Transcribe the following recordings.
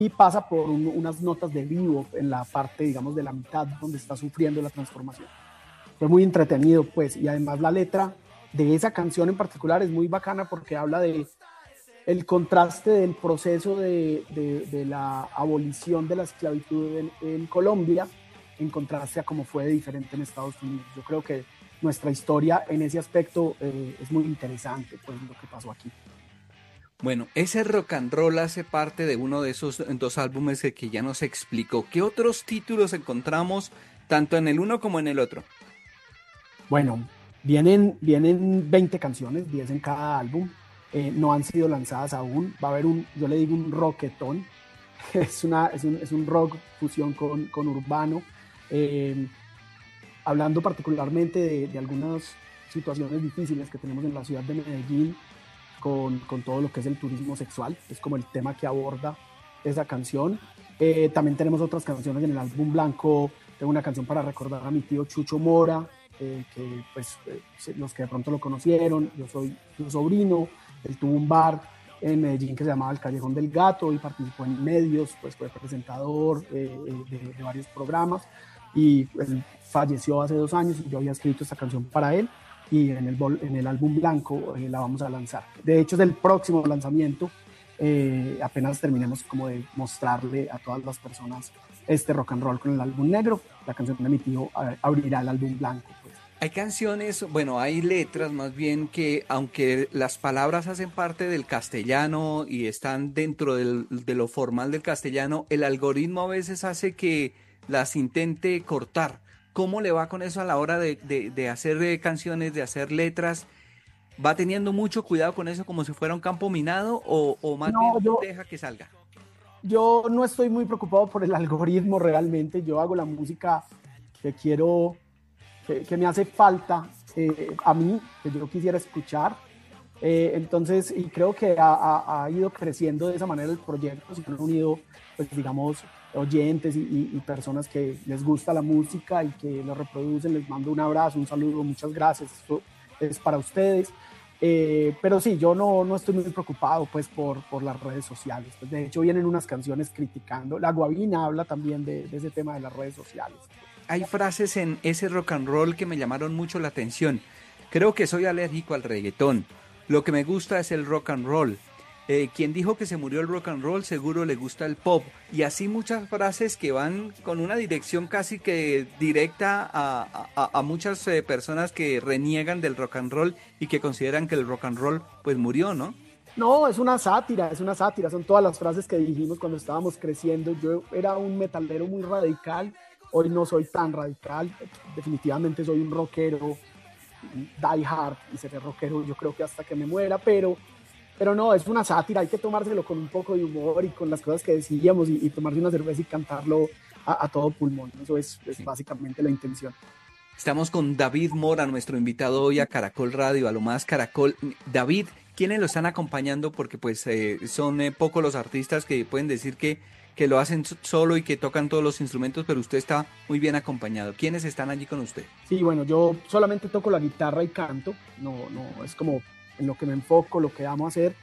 y pasa por unas notas de vivo en la parte, digamos, de la mitad donde está sufriendo la transformación. Fue muy entretenido, pues, y además la letra de esa canción en particular es muy bacana porque habla de el contraste del proceso de la abolición de la esclavitud en Colombia en contraste a cómo fue diferente en Estados Unidos. Yo creo que nuestra historia en ese aspecto es muy interesante, pues, lo que pasó aquí. Bueno, ese rock and roll hace parte de uno de esos dos álbumes que ya nos explicó. ¿Qué otros títulos encontramos tanto en el uno como en el otro? Bueno, vienen 20 canciones, 10 en cada álbum. No han sido lanzadas aún. Va a haber yo le digo un rocketón. Es un rock fusión con urbano. Eh, Hablando particularmente de algunas situaciones difíciles que tenemos en la ciudad de Medellín con todo lo que es el turismo sexual. Es como el tema que aborda esa canción. También tenemos otras canciones en el álbum blanco. Tengo una canción para recordar a mi tío Chucho Mora, que pues los que de pronto lo conocieron, yo soy su sobrino. Él tuvo un bar en Medellín que se llamaba El Callejón del Gato y participó en medios, pues fue presentador de varios programas y él falleció hace 2 años y yo había escrito esta canción para él y en el álbum blanco la vamos a lanzar. De hecho es el próximo lanzamiento, apenas terminemos como de mostrarle a todas las personas este rock and roll con el álbum negro, la canción de mi tío abrirá el álbum blanco. Pues. Hay canciones, bueno, hay letras más bien que aunque las palabras hacen parte del castellano y están dentro de lo formal del castellano, el algoritmo a veces hace que las intente cortar. ¿Cómo le va con eso a la hora de hacer canciones, de hacer letras? ¿Va teniendo mucho cuidado con eso como si fuera un campo minado o más No, bien deja que salga? yo no estoy muy preocupado por el algoritmo realmente, yo hago la música que quiero, que me hace falta a mí, que yo quisiera escuchar. Entonces, y creo que ha ido creciendo de esa manera el proyecto, se han unido, pues digamos, oyentes y personas que les gusta la música y que lo reproducen. Les mando un abrazo, un saludo, muchas gracias, esto es para ustedes. Pero sí, yo no estoy muy preocupado pues por las redes sociales. Pues, de hecho, vienen unas canciones criticando. La Guavina habla también de ese tema de las redes sociales. Hay frases en ese rock and roll que me llamaron mucho la atención. Creo que soy alérgico al reggaetón. Lo que me gusta es el rock and roll. Quien dijo que se murió el rock and roll seguro le gusta el pop. Y así muchas frases que van con una dirección casi que directa a muchas personas que reniegan del rock and roll y que consideran que el rock and roll pues murió, ¿no? No, es una sátira, son todas las frases que dijimos cuando estábamos creciendo. Yo era un metalero muy radical, hoy no soy tan radical, definitivamente soy un rockero, die hard, y seré rockero yo creo que hasta que me muera, pero no, es una sátira, hay que tomárselo con un poco de humor y con las cosas que decíamos y tomarse una cerveza y cantarlo a todo pulmón, eso es Sí. básicamente la intención. Estamos con David Mora, nuestro invitado hoy a Caracol Radio, a lo más Caracol. David, ¿quiénes lo están acompañando? Porque pues son pocos los artistas que pueden decir que lo hacen solo y que tocan todos los instrumentos, pero usted está muy bien acompañado. ¿Quiénes están allí con usted? Sí, bueno, yo solamente toco la guitarra y canto, no es como en lo que me enfoco, lo que amo hacer.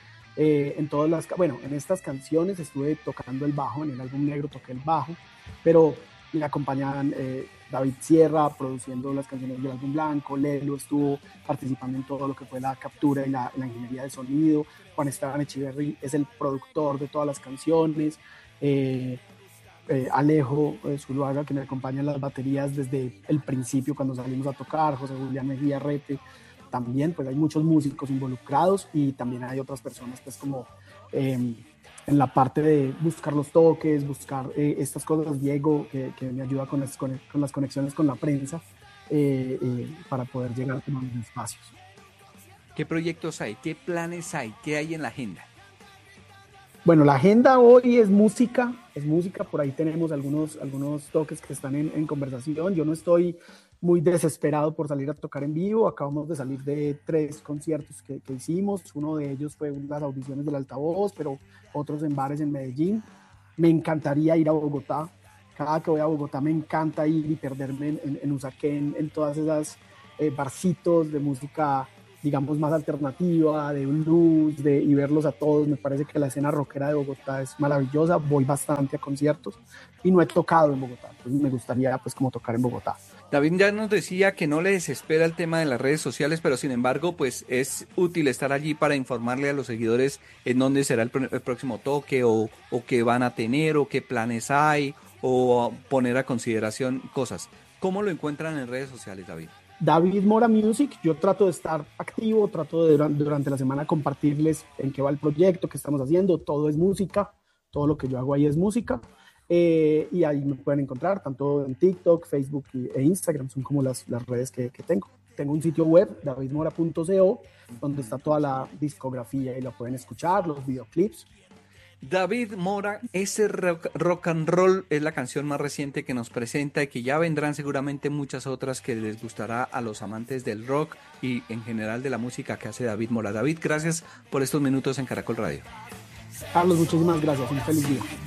Bueno, en estas canciones estuve tocando el bajo, en el álbum negro toqué el bajo, pero me acompañaban David Sierra produciendo las canciones del álbum blanco, Lelo estuvo participando en todo lo que fue la captura y la ingeniería de sonido, Juan Esteban Echeverry es el productor de todas las canciones, eh, Alejo Zuluaga, que me acompaña en las baterías desde el principio cuando salimos a tocar, José Julián Mejía Rete, también pues hay muchos músicos involucrados y también hay otras personas pues como en la parte de buscar los toques, buscar estas cosas, Diego, que me ayuda con las conexiones con la prensa para poder llegar a los espacios. ¿Qué proyectos hay? ¿Qué planes hay? ¿Qué hay en la agenda? Bueno, la agenda hoy es música, por ahí tenemos algunos toques que están en conversación. Yo no estoy muy desesperado por salir a tocar en vivo, acabamos de salir de 3 conciertos que hicimos, uno de ellos fue las audiciones del Altavoz, pero otros en bares en Medellín. Me encantaría ir a Bogotá, cada que voy a Bogotá me encanta ir y perderme en Usaquén, en todas esas barcitos de música digamos, más alternativa, de blues, y verlos a todos. Me parece que la escena rockera de Bogotá es maravillosa. Voy bastante a conciertos y no he tocado en Bogotá. Entonces me gustaría pues como tocar en Bogotá. David ya nos decía que no le desespera el tema de las redes sociales, pero sin embargo, pues es útil estar allí para informarle a los seguidores en dónde será el próximo toque o qué van a tener o qué planes hay o poner a consideración cosas. ¿Cómo lo encuentran en redes sociales, David? David Mora Music, yo trato de estar activo, trato de durante la semana compartirles en qué va el proyecto, qué estamos haciendo, todo es música, todo lo que yo hago ahí es música, y ahí me pueden encontrar tanto en TikTok, Facebook e Instagram, son como las redes que tengo. Tengo un sitio web, davidmora.co, donde está toda la discografía y la pueden escuchar, los videoclips. David Mora, ese rock and roll es la canción más reciente que nos presenta y que ya vendrán seguramente muchas otras que les gustará a los amantes del rock y en general de la música que hace David Mora. David, gracias por estos minutos en Caracol Radio. Carlos, muchísimas gracias, un feliz día.